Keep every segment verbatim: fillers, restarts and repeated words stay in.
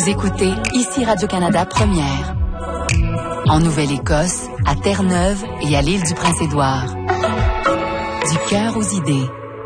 Vous écoutez ici Radio-Canada Première. En Nouvelle-Écosse, à Terre-Neuve et à l'île du Prince-Édouard. Du cœur aux idées.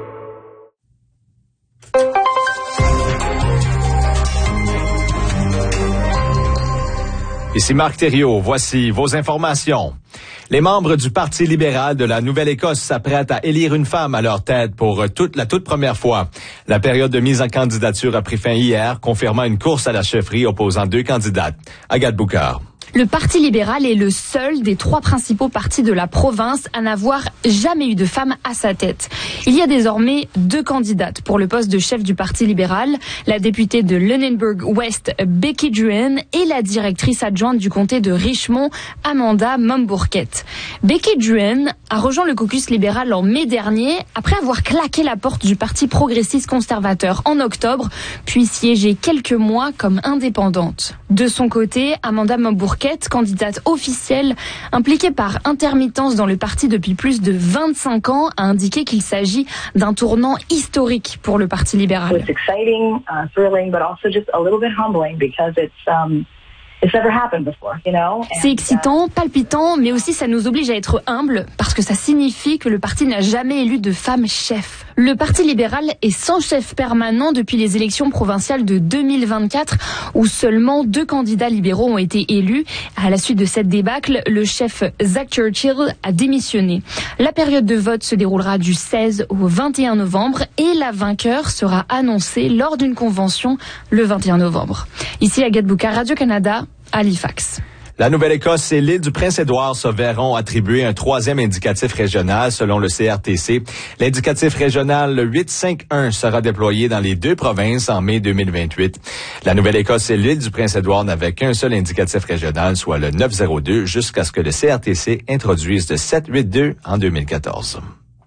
Ici Marc Thériault, voici vos informations. Les membres du Parti libéral de la Nouvelle-Écosse s'apprêtent à élire une femme à leur tête pour toute, la toute première fois. La période de mise en candidature a pris fin hier, confirmant une course à la chefferie opposant deux candidates. Agathe Boucard. Le Parti libéral est le seul des trois principaux partis de la province à n'avoir jamais eu de femme à sa tête. Il y a désormais deux candidates pour le poste de chef du Parti libéral, la députée de Lunenburg West, Becky Druin, et la directrice adjointe du comté de Richmond, Amanda Mombourquette. Becky Druin a rejoint le caucus libéral en mai dernier, après avoir claqué la porte du Parti progressiste conservateur en octobre, puis siégé quelques mois comme indépendante. De son côté, Amanda Mombourquette, candidate officielle, impliquée par intermittence dans le parti depuis plus de vingt-cinq ans, a indiqué qu'il s'agit d'un tournant historique pour le Parti libéral. It's exciting, uh, thrilling, but also just a little bit humbling because it's um It's never happened before, you know? C'est excitant, palpitant, mais aussi ça nous oblige à être humbles parce que ça signifie que le parti n'a jamais élu de femme chef. Le Parti libéral est sans chef permanent depuis les élections provinciales de deux mille vingt-quatre où seulement deux candidats libéraux ont été élus. À la suite de cette débâcle, le chef Zach Churchill a démissionné. La période de vote se déroulera du seize au vingt et un novembre et la vainqueur sera annoncée lors d'une convention le vingt et un novembre. Ici Agathe Boucard, Radio-Canada, Halifax. La Nouvelle-Écosse et l'île du Prince-Édouard se verront attribuer un troisième indicatif régional selon le C R T C. L'indicatif régional huit cinq un sera déployé dans les deux provinces en mai deux mille vingt-huit. La Nouvelle-Écosse et l'île du Prince-Édouard n'avaient qu'un seul indicatif régional, soit le neuf zéro deux, jusqu'à ce que le C R T C introduise le sept huit deux en deux mille quatorze.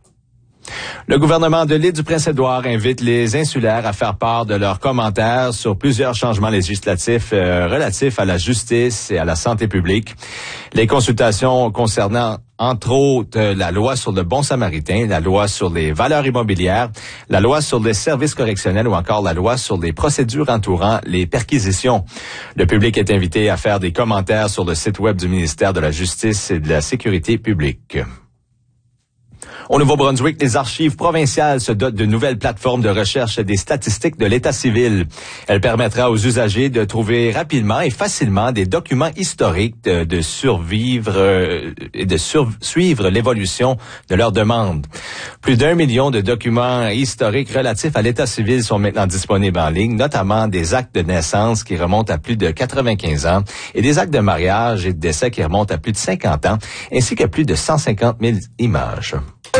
Le gouvernement de l'île du Prince-Édouard invite les insulaires à faire part de leurs commentaires sur plusieurs changements législatifs euh, relatifs à la justice et à la santé publique. Les consultations concernant entre autres la loi sur le bon samaritain, la loi sur les valeurs immobilières, la loi sur les services correctionnels ou encore la loi sur les procédures entourant les perquisitions. Le public est invité à faire des commentaires sur le site web du ministère de la Justice et de la Sécurité publique. Au Nouveau-Brunswick, les archives provinciales se dotent de nouvelles plateformes de recherche des statistiques de l'État civil. Elle permettra aux usagers de trouver rapidement et facilement des documents historiques, de, de survivre euh, et de sur, suivre l'évolution de leurs demandes. Plus d'un million de documents historiques relatifs à l'État civil sont maintenant disponibles en ligne, notamment des actes de naissance qui remontent à plus de quatre-vingt-quinze ans et des actes de mariage et de décès qui remontent à plus de cinquante ans, ainsi que plus de cent cinquante mille images.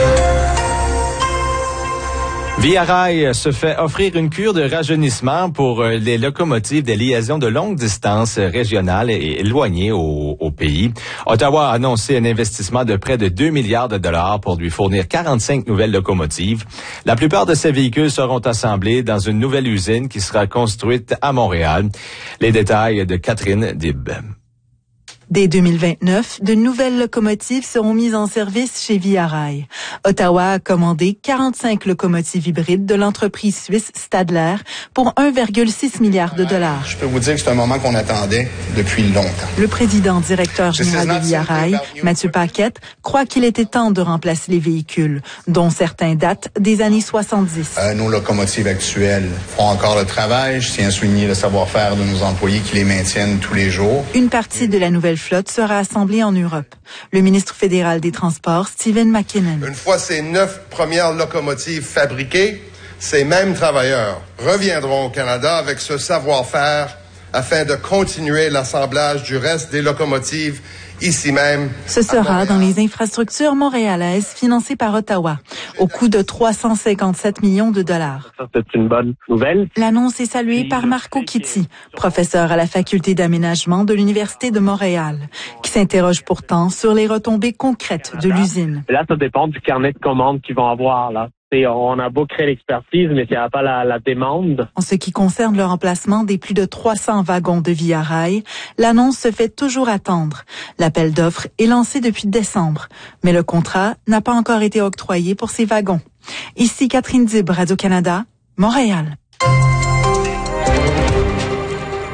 Via Rail se fait offrir une cure de rajeunissement pour les locomotives des liaisons de longue distance régionales et éloignées au, au pays. Ottawa a annoncé un investissement de près de deux milliards de dollars pour lui fournir quarante-cinq nouvelles locomotives. La plupart de ces véhicules seront assemblés dans une nouvelle usine qui sera construite à Montréal. Les détails de Catherine Dib. Dès deux mille vingt-neuf, de nouvelles locomotives seront mises en service chez Via Rail. Ottawa a commandé quarante-cinq locomotives hybrides de l'entreprise suisse Stadler pour un virgule six milliard de dollars. Je peux vous dire que c'est un moment qu'on attendait depuis longtemps. Le président directeur général de Via Rail, Mathieu Paquette, croit qu'il était temps de remplacer les véhicules, dont certains datent des années soixante-dix. Euh, nos locomotives actuelles font encore le travail. Je tiens à souligner le savoir-faire de nos employés qui les maintiennent tous les jours. Une partie de la nouvelle flotte sera assemblée en Europe. Le ministre fédéral des Transports, Stephen McKinnon. Une fois ces neuf premières locomotives fabriquées, ces mêmes travailleurs reviendront au Canada avec ce savoir-faire afin de continuer l'assemblage du reste des locomotives ici même. Ce sera dans les infrastructures montréalaises financées par Ottawa, au coût de trois cent cinquante-sept millions de dollars. Ça, c'est une bonne nouvelle. L'annonce est saluée par Marco Kitty, professeur à la faculté d'aménagement de l'Université de Montréal, qui s'interroge pourtant sur les retombées concrètes de l'usine. Là, ça dépend du carnet de commandes qu'ils vont avoir, là. Et on a beau créer l'expertise, mais s'il n'y a pas la, la demande. En ce qui concerne le remplacement des plus de trois cents wagons de Via Rail, l'annonce se fait toujours attendre. L'appel d'offres est lancé depuis décembre, mais le contrat n'a pas encore été octroyé pour ces wagons. Ici Catherine Dib, Radio-Canada, Montréal.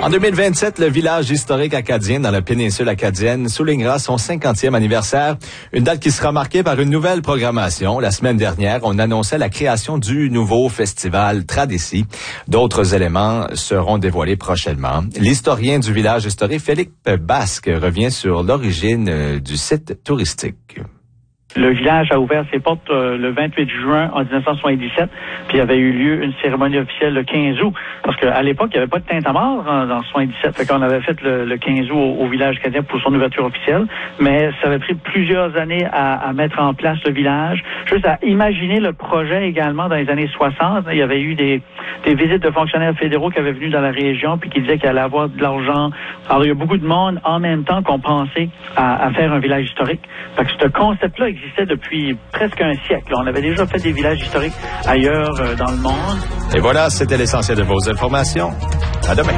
En deux mille vingt-sept, le village historique acadien dans la péninsule acadienne soulignera son cinquantième anniversaire, une date qui sera marquée par une nouvelle programmation. La semaine dernière, on annonçait la création du nouveau festival Tradécie. D'autres éléments seront dévoilés prochainement. L'historien du village historique, Philippe Basque, revient sur l'origine du site touristique. Le village a ouvert ses portes euh, le vingt-huit juin en dix-neuf cent soixante-dix-sept, puis il y avait eu lieu une cérémonie officielle le quinze août, parce qu'à l'époque, il n'y avait pas de tintamarre en, en soixante-dix-sept, fait qu'on avait fait le, le quinze août au, au village acadien pour son ouverture officielle, mais ça avait pris plusieurs années à, à mettre en place le village, juste à imaginer le projet également dans les années soixante. Il y avait eu des, des visites de fonctionnaires fédéraux qui avaient venu dans la région, puis qui disaient qu'il allait avoir de l'argent. Alors, il y a beaucoup de monde en même temps qu'on pensait à, à faire un village historique. Fait que ce concept-là existait depuis presque un siècle. On avait déjà fait des villages historiques ailleurs euh, dans le monde. Et voilà, c'était l'essentiel de vos informations. À demain.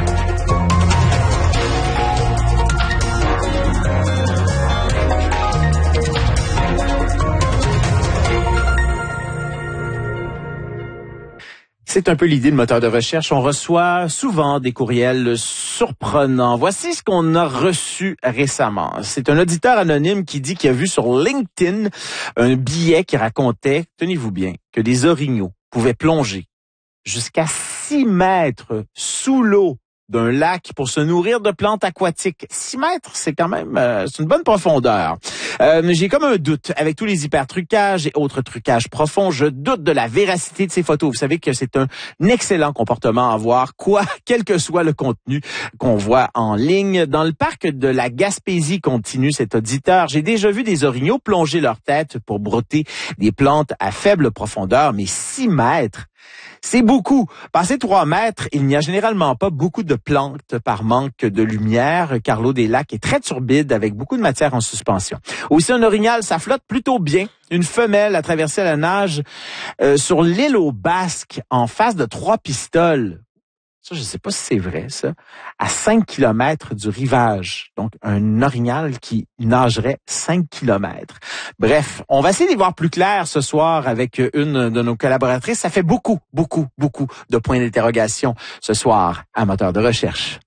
C'est un peu l'idée de moteur de recherche. On reçoit souvent des courriels surprenants. Voici ce qu'on a reçu récemment. C'est un auditeur anonyme qui dit qu'il a vu sur LinkedIn un billet qui racontait, tenez-vous bien, que des orignaux pouvaient plonger jusqu'à six mètres sous l'eau d'un lac pour se nourrir de plantes aquatiques. six mètres, c'est quand même euh, c'est une bonne profondeur. Euh, j'ai comme un doute. Avec tous les hyper-trucages et autres trucages profonds, je doute de la véracité de ces photos. Vous savez que c'est un excellent comportement à avoir, quoi, quel que soit le contenu qu'on voit en ligne. Dans le parc de la Gaspésie, continue cet auditeur, j'ai déjà vu des orignaux plonger leur tête pour broter des plantes à faible profondeur, mais six mètres, c'est beaucoup. Passé trois mètres, il n'y a généralement pas beaucoup de plantes par manque de lumière, car l'eau des lacs est très turbide avec beaucoup de matière en suspension. Aussi, un orignal, ça flotte plutôt bien. Une femelle a traversé la nage euh, sur l'île aux Basques en face de trois pistoles. Ça, je ne sais pas si c'est vrai, ça. À cinq kilomètres du rivage. Donc, un orignal qui nagerait cinq kilomètres. Bref, on va essayer d'y voir plus clair ce soir avec une de nos collaboratrices. Ça fait beaucoup, beaucoup, beaucoup de points d'interrogation ce soir à Moteur de recherche.